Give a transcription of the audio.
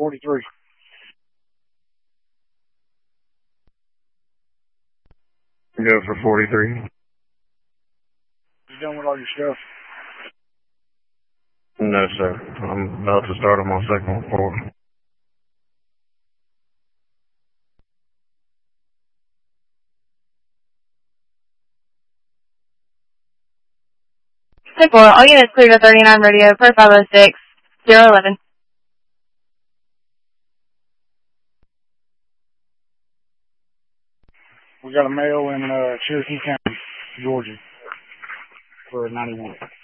43. Go for 43. You done with all your stuff? No, sir. I'm about to start on my second report. All units clear to 39 radio per 506 011. We got a male in Cherokee County, Georgia, for 91.